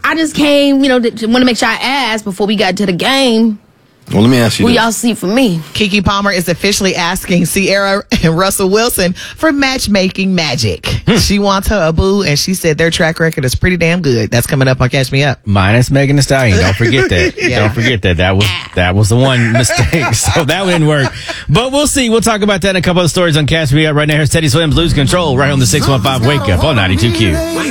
I just came, to want to make sure I asked before we got to the game. Well, let me ask you Who this. y'all see for me? Keke Palmer is officially asking Sierra and Russell Wilson for matchmaking magic. She wants her a boo, and she said their track record is pretty damn good. That's coming up on Catch Me Up. Minus Megan Thee Stallion. Don't forget that. Don't forget that. That was the one mistake. So that didn't work. But we'll see. We'll talk about that in a couple of stories on Catch Me Up. Right now, here's Teddy Swims, Lose Control, right on the 615 Wake Up on 92Q.